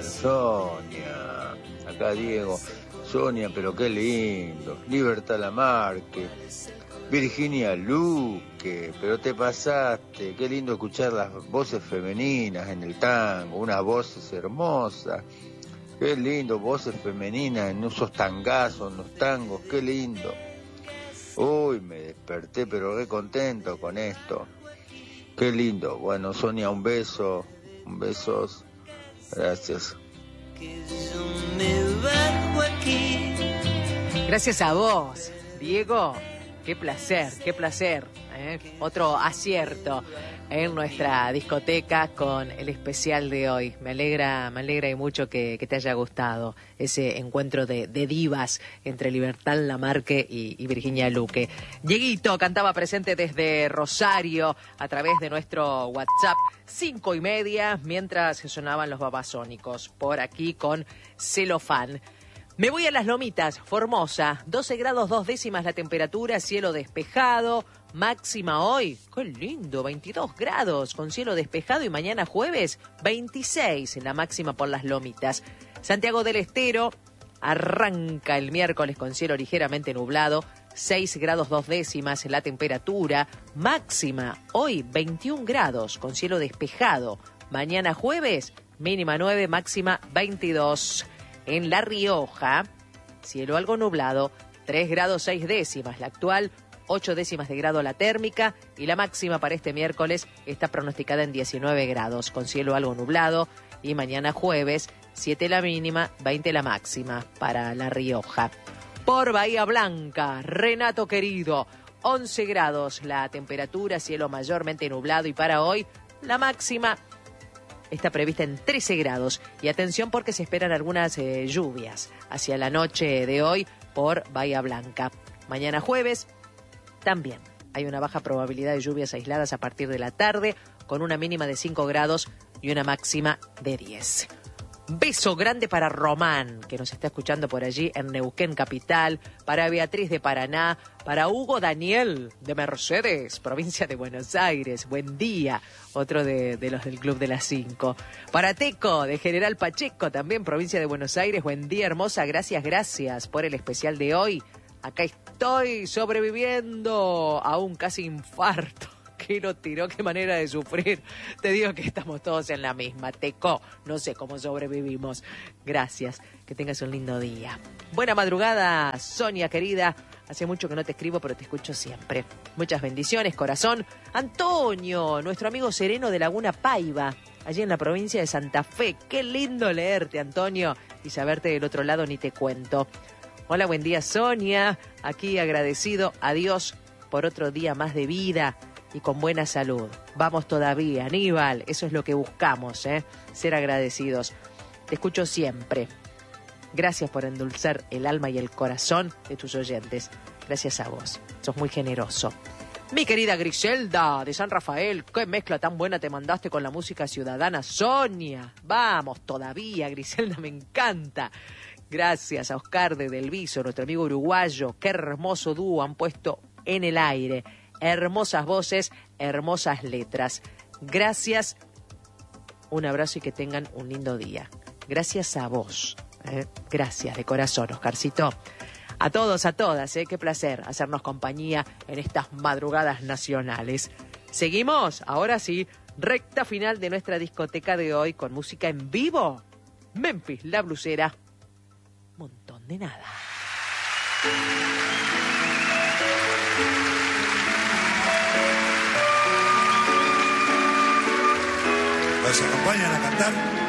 Sonia. Acá Diego. Sonia, pero qué lindo. Libertad Lamarque. Virginia Luque, pero te pasaste. Qué lindo escuchar las voces femeninas en el tango. Unas voces hermosas. Qué lindo, voces femeninas en esos tangazos, en los tangos. Qué lindo. Uy, me desperté, pero re contento con esto. Qué lindo. Bueno, Sonia, un beso. Un besos. Gracias. Gracias a vos, Diego. Qué placer, qué placer. Otro acierto en nuestra discoteca con el especial de hoy. Me alegra y mucho que te haya gustado ese encuentro de divas entre Libertad Lamarque y Virginia Luque. Dieguito cantaba presente desde Rosario a través de nuestro WhatsApp 5:30 mientras sonaban los Babasónicos por aquí con Celofán. Me voy a Las Lomitas, Formosa, 12 grados 2 décimas la temperatura, cielo despejado, máxima hoy, qué lindo, 22 grados con cielo despejado y mañana jueves 26 la máxima por Las Lomitas. Santiago del Estero arranca el miércoles con cielo ligeramente nublado, 6 grados 2 décimas la temperatura, máxima hoy 21 grados con cielo despejado, mañana jueves mínima 9, máxima 22. En La Rioja, cielo algo nublado, 3 grados 6 décimas la actual, 8 décimas de grado la térmica y la máxima para este miércoles está pronosticada en 19 grados, con cielo algo nublado y mañana jueves, 7 la mínima, 20 la máxima para La Rioja. Por Bahía Blanca, Renato querido, 11 grados la temperatura, cielo mayormente nublado y para hoy la máxima está prevista en 13 grados. Y atención porque se esperan algunas lluvias hacia la noche de hoy por Bahía Blanca. Mañana jueves también hay una baja probabilidad de lluvias aisladas a partir de la tarde, con una mínima de 5 grados y una máxima de 10. Beso grande para Román, que nos está escuchando por allí en Neuquén Capital, para Beatriz de Paraná, para Hugo Daniel de Mercedes, provincia de Buenos Aires, buen día, otro de los del Club de las 5. Para Teco de General Pacheco, también provincia de Buenos Aires, buen día hermosa, gracias por el especial de hoy. Acá estoy sobreviviendo a un casi infarto. Que lo tiró, qué manera de sufrir. Te digo que estamos todos en la misma. Teco, no sé cómo sobrevivimos. Gracias, que tengas un lindo día. Buena madrugada, Sonia querida. Hace mucho que no te escribo, pero te escucho siempre. Muchas bendiciones, corazón. Antonio, nuestro amigo sereno de Laguna Paiva, allí en la provincia de Santa Fe. Qué lindo leerte, Antonio, y saberte del otro lado ni te cuento. Hola, buen día, Sonia. Aquí agradecido a Dios por otro día más de vida y con buena salud. Vamos todavía, Aníbal, eso es lo que buscamos, ser agradecidos. Te escucho siempre. Gracias por endulzar el alma y el corazón de tus oyentes. Gracias a vos, sos muy generoso. Mi querida Griselda de San Rafael, qué mezcla tan buena te mandaste con la música ciudadana, Sonia. Vamos todavía, Griselda, me encanta. Gracias a Oscar de Del Viso, nuestro amigo uruguayo, qué hermoso dúo han puesto en el aire. Hermosas voces, hermosas letras. Gracias, un abrazo y que tengan un lindo día. Gracias a vos. Gracias de corazón, Oscarcito. A todos, a todas, qué placer hacernos compañía en estas madrugadas nacionales. Seguimos, ahora sí, recta final de nuestra discoteca de hoy con música en vivo. Memphis, la blusera. Montón de nada. ¿Nos acompañan a cantar?